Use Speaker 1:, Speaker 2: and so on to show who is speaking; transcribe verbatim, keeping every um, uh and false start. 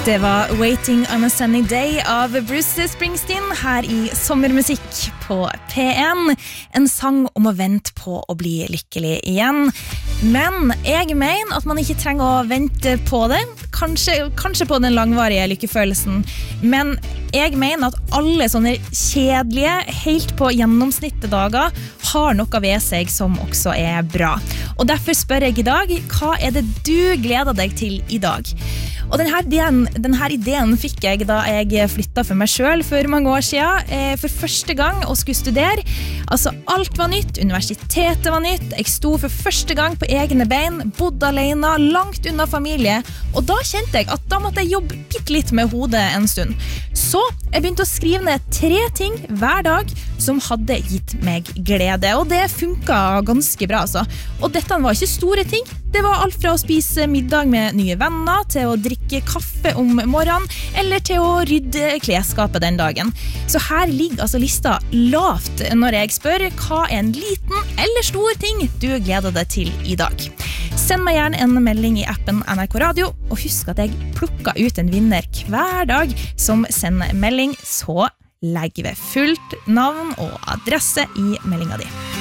Speaker 1: Det var Waiting on a Sunny Day av Bruce Springsteen her i Sommermusikk på P en. En sang om å vente på å bli lykkelig igjen. Men jeg mener at man ikke trenger å vente på det. Kanskje, kanskje på den langvarige lykkefølelsen. Men jeg mener at alle sånne kjedelige, helt på gjennomsnittet dager har noe ved seg som også er bra. Og derfor spør jeg i dag, hva er det du gleder deg til i dag? Og denne ideen, denne ideen fikk jeg da jeg flyttet for meg selv for mange år siden, eh, for første gang å skulle studere. Altså alt var nytt, universitetet var nytt, jeg sto for første gang på egne bein, bodde alene, langt unna familie, og da kjente jeg at da måtte jeg jobbe bitte litt med hodet en stund. Så jeg begynte å skrive ned tre ting hver dag som hadde gitt meg glede, og det funket ganske bra altså. Og dette var ikke store ting, det var alt fra å spise middag med nye venner, til å drikke kaffe om morgenen, eller til å rydde klesskapet den dagen. Så her ligger altså lista lavt når jeg spør hva er en liten eller stor ting du gleder deg til i dag. Send meg gjerne en melding i appen N R K Radio, og husk at jeg plukker ut en vinner hver dag som sender melding, så legger vi fullt navn og adresse i meldingen din.